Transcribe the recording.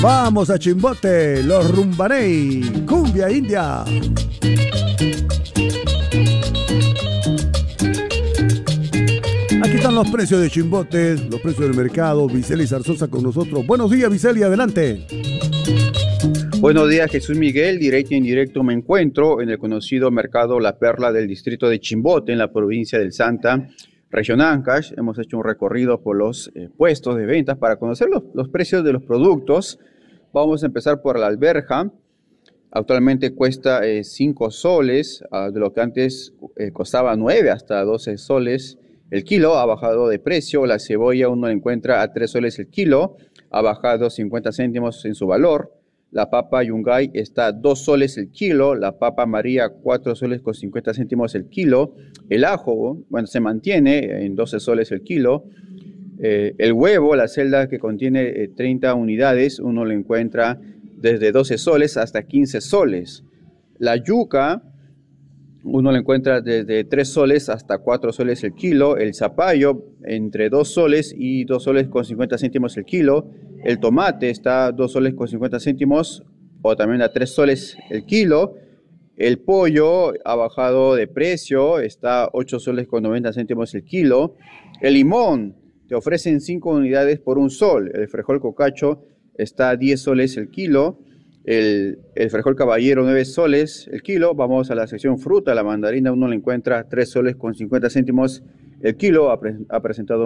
Vamos a Chimbote, los Rumbaney, cumbia india. Aquí están los precios de Chimbote, los precios del mercado. Viceli Zarzosa con nosotros. Buenos días, Viceli, adelante. Buenos días, Jesús Miguel. Directo y indirecto me encuentro en el conocido mercado La Perla del distrito de Chimbote, en la provincia del Santa, región Ancash. Hemos hecho un recorrido por los puestos de ventas para conocer los precios de los productos. Vamos a empezar por la alberja. Actualmente cuesta 5 soles, de lo que antes costaba 9 hasta 12 soles el kilo. Ha bajado de precio. La cebolla uno la encuentra a 3 soles el kilo, ha bajado 50 céntimos en su valor. La papa Yungay está a 2 soles el kilo, la papa María 4 soles con 50 céntimos el kilo. El ajo, bueno, se mantiene en 12 soles el kilo. El huevo, la celda que contiene 30 unidades, uno lo encuentra desde 12 soles hasta 15 soles. La yuca, uno lo encuentra desde 3 soles hasta 4 soles el kilo. El zapallo, entre 2 soles y 2 soles con 50 céntimos el kilo. El tomate está a 2 soles con 50 céntimos o también a 3 soles el kilo. El pollo ha bajado de precio, está a 8 soles con 90 céntimos el kilo. El limón, te ofrecen 5 unidades por 1 sol. El frijol cocacho está a 10 soles el kilo. El frijol caballero 9 soles el kilo. Vamos a la sección fruta. La mandarina uno la encuentra a 3 soles con 50 céntimos el kilo. Ha presentado